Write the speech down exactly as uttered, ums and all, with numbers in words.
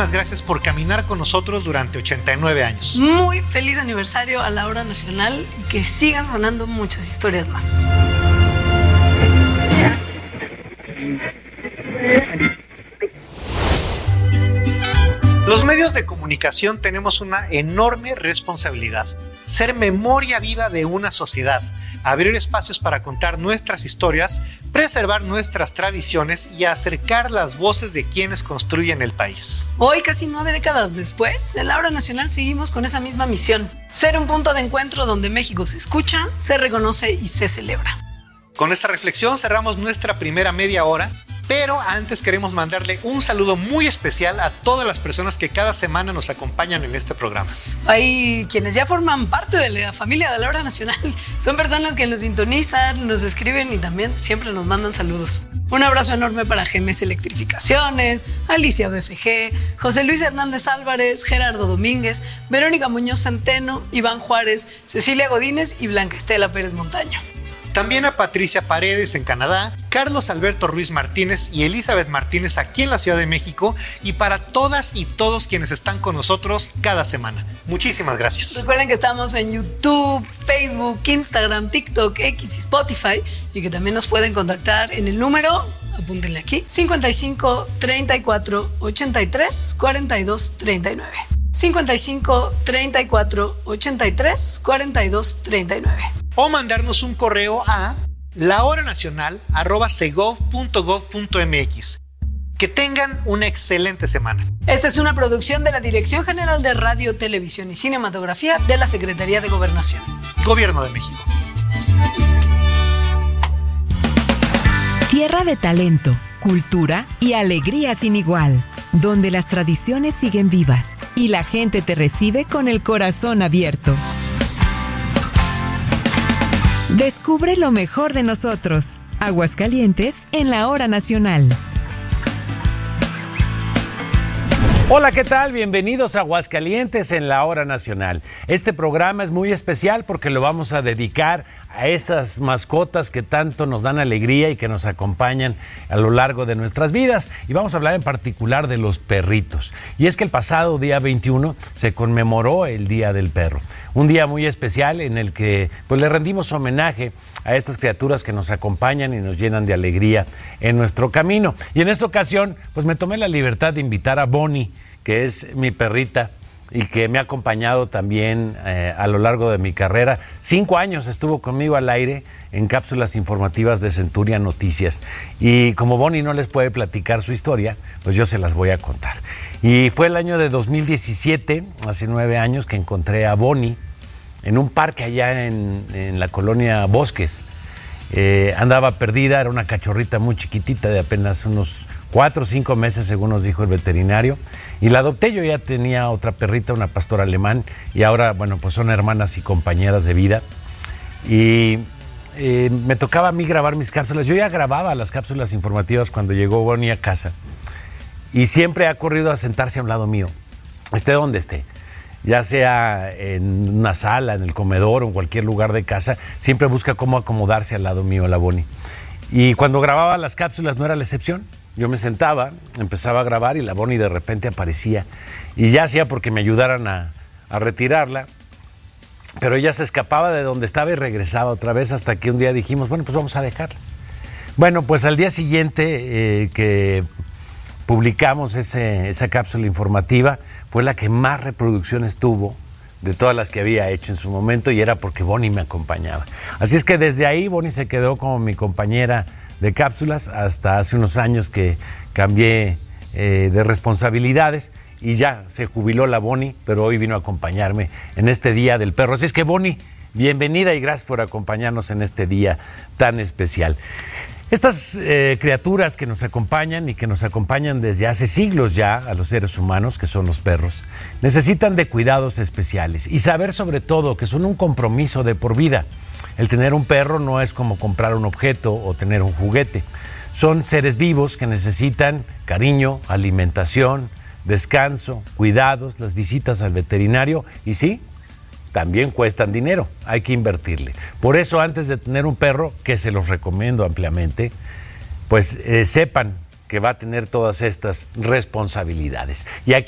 Muchísimas gracias por caminar con nosotros durante ochenta y nueve años. Muy feliz aniversario a la Hora Nacional y que sigan sonando muchas historias más. Los medios de comunicación tenemos una enorme responsabilidad: ser memoria viva de una sociedad, abrir espacios para contar nuestras historias, preservar nuestras tradiciones y acercar las voces de quienes construyen el país. Hoy, casi nueve décadas después, en la Hora Nacional seguimos con esa misma misión: ser un punto de encuentro donde México se escucha, se reconoce y se celebra. Con esta reflexión cerramos nuestra primera media hora, pero antes queremos mandarle un saludo muy especial a todas las personas que cada semana nos acompañan en este programa. Hay quienes ya forman parte de la familia de la Hora Nacional. Son personas que nos sintonizan, nos escriben y también siempre nos mandan saludos. Un abrazo enorme para G M S Electrificaciones, Alicia B F G, José Luis Hernández Álvarez, Gerardo Domínguez, Verónica Muñoz Centeno, Iván Juárez, Cecilia Godínez y Blanca Estela Pérez Montaño. También a Patricia Paredes en Canadá, Carlos Alberto Ruiz Martínez y Elizabeth Martínez aquí en la Ciudad de México, y para todas y todos quienes están con nosotros cada semana. Muchísimas gracias. Recuerden que estamos en YouTube, Facebook, Instagram, TikTok, X y Spotify, y que también nos pueden contactar en el número, apúntenle aquí, cincuenta y cinco, treinta y cuatro, ochenta y tres, cuarenta y dos, treinta y nueve. cincuenta y cinco, treinta y cuatro, ochenta y tres, cuarenta y dos, treinta y nueve. O mandarnos un correo a lahoranacional arroba segov punto gov punto mx. Que tengan una excelente semana. Esta es una producción de la Dirección General de Radio, Televisión y Cinematografía de la Secretaría de Gobernación. Gobierno de México. Tierra de talento, cultura y alegría sin igual, donde las tradiciones siguen vivas y la gente te recibe con el corazón abierto. Descubre lo mejor de nosotros. Aguascalientes en la Hora Nacional. Hola, ¿qué tal? Bienvenidos a Aguascalientes en la Hora Nacional. Este programa es muy especial porque lo vamos a dedicar a esas mascotas que tanto nos dan alegría y que nos acompañan a lo largo de nuestras vidas. Y vamos a hablar en particular de los perritos. Y es que el pasado día veintiuno se conmemoró el Día del Perro. Un día muy especial en el que pues, le rendimos homenaje a estas criaturas que nos acompañan y nos llenan de alegría en nuestro camino. Y en esta ocasión, pues me tomé la libertad de invitar a Bonnie, que es mi perrita y que me ha acompañado también eh, a lo largo de mi carrera. Cinco años estuvo conmigo al aire en cápsulas informativas de Centuria Noticias. Y como Bonnie no les puede platicar su historia, pues yo se las voy a contar. Y fue el año de dos mil diecisiete, hace nueve años, que encontré a Bonnie en un parque allá en, en la colonia Bosques. Eh, andaba perdida, era una cachorrita muy chiquitita de apenas unos cuatro o cinco meses, según nos dijo el veterinario, y la adopté. Yo ya tenía otra perrita, una pastor alemán, y ahora, bueno, pues son hermanas y compañeras de vida. Y eh, me tocaba a mí grabar mis cápsulas. Yo ya grababa las cápsulas informativas cuando llegó Bonnie a casa, y siempre ha corrido a sentarse a un lado mío, esté donde esté. Ya sea en una sala, en el comedor o en cualquier lugar de casa, siempre busca cómo acomodarse al lado mío, la Bonnie. Y cuando grababa las cápsulas no era la excepción. Yo me sentaba, empezaba a grabar y la Bonnie de repente aparecía. Y ya hacía porque me ayudaran a, a retirarla, pero ella se escapaba de donde estaba y regresaba otra vez, hasta que un día dijimos, bueno, pues vamos a dejarla. Bueno, pues al día siguiente eh, que publicamos ese, esa cápsula informativa, fue la que más reproducciones tuvo de todas las que había hecho en su momento, y era porque Bonnie me acompañaba. Así es que desde ahí Bonnie se quedó como mi compañera de cápsulas hasta hace unos años que cambié eh, de responsabilidades y ya se jubiló la Bonnie, pero hoy vino a acompañarme en este Día del Perro. Así es que Bonnie, bienvenida y gracias por acompañarnos en este día tan especial. Estas eh, criaturas que nos acompañan y que nos acompañan desde hace siglos ya a los seres humanos, que son los perros, necesitan de cuidados especiales y saber sobre todo que son un compromiso de por vida. El tener un perro no es como comprar un objeto o tener un juguete. Son seres vivos que necesitan cariño, alimentación, descanso, cuidados, las visitas al veterinario y sí, también cuestan dinero, hay que invertirle. Por eso, antes de tener un perro, que se los recomiendo ampliamente, pues eh, sepan que va a tener todas estas responsabilidades. Y aquí